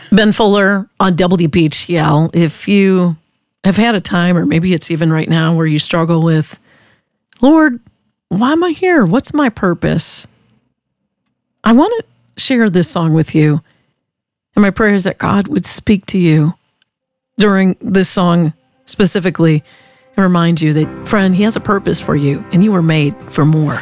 Ben Fuller on WBHL. If you have had a time, or maybe it's even right now, where you struggle with, Lord, why am I here? What's my purpose? I want to share this song with you. And my prayer is that God would speak to you during this song specifically and remind you that, friend, He has a purpose for you and you were made for more.